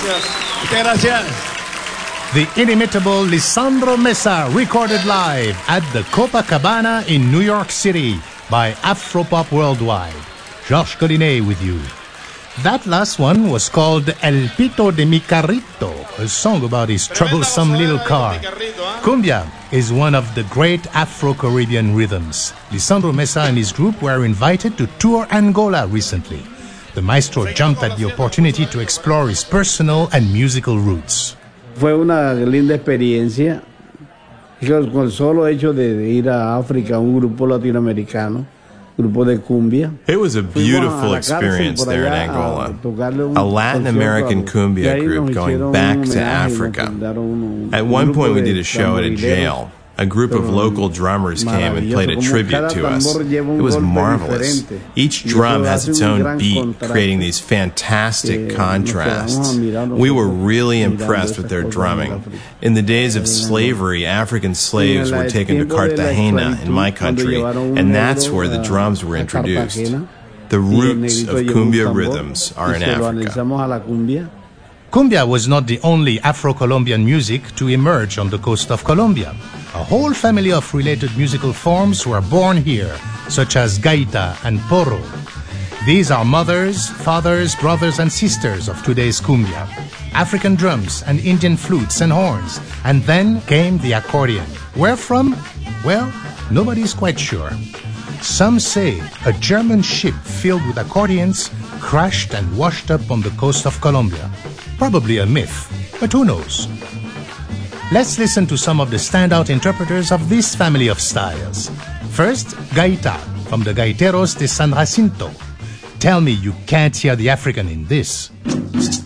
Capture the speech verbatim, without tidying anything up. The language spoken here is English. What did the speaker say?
Gracias. Muchas gracias. The inimitable Lisandro Mesa recorded live at the Copacabana in New York City by Afropop Worldwide. Georges Collinet with you. That last one was called El Pito de mi Carrito, a song about his troublesome little car. Cumbia is one of the great Afro-Caribbean rhythms. Lisandro Mesa and his group were invited to tour Angola recently. The maestro jumped at the opportunity to explore his personal and musical roots. Fue una linda experiencia. Con el solo hecho de ir a África, un grupo latinoamericano, grupo de cumbia. It was a beautiful experience there in Angola. A Latin American cumbia group going back to Africa. At one point we did a show at a jail. A group of local drummers came and played a tribute to us. It was marvelous. Each drum has its own beat, creating these fantastic contrasts. We were really impressed with their drumming. In the days of slavery, African slaves were taken to Cartagena in my country, and that's where the drums were introduced. The roots of cumbia rhythms are in Africa. Cumbia was not the only Afro-Colombian music to emerge on the coast of Colombia. A whole family of related musical forms were born here, such as gaita and porro. These are mothers, fathers, brothers and sisters of today's cumbia. African drums and Indian flutes and horns, and then came the accordion. Where from? Well, nobody's quite sure. Some say a German ship filled with accordions crashed and washed up on the coast of Colombia. Probably a myth, but who knows? Let's listen to some of the standout interpreters of this family of styles. First, gaita, from the Gaiteros de San Jacinto. Tell me you can't hear the African in this.